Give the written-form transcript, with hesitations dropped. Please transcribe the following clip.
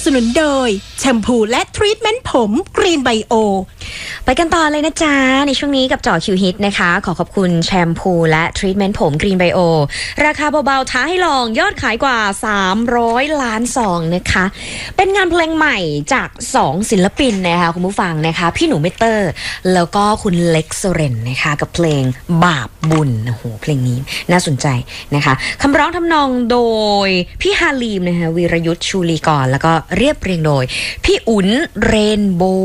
นุนโดยแชมพูและทรีทเมนต์ผมกรีนไบโอไปกันต่อเลยนะจ๊ะในช่วงนี้กับเจาะคิวฮิตนะคะขอบคุณแชมพูและทรีทเมนต์ผมกรีนไบโอราคาเบาๆท้าให้ลองยอดขายกว่า300 ล้านซองนะคะเป็นงานเพลงใหม่จาก2ศิลปินนะคะคุณผู้ฟังนะคะพี่หนูเมเตอร์แล้วก็คุณเล็กโซเรนนะคะกับเพลงบาปบุญโอ้โหเพลงนี้น่าสนใจนะคะคำร้องทำนองโดยพี่ฮาลีมนะคะวีรยุทธ์ชูลีกรแล้วก็เรียบเรียงโดยพี่อุ๋นเรนโบ